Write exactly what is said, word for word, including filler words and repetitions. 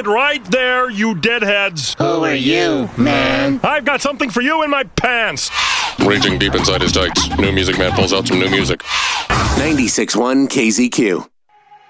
it right there, you deadheads. Who are you, man? I've got something for you in my pants. Reaching deep inside his tights, New Music Man pulls out some new music. ninety-six point one K Z Q.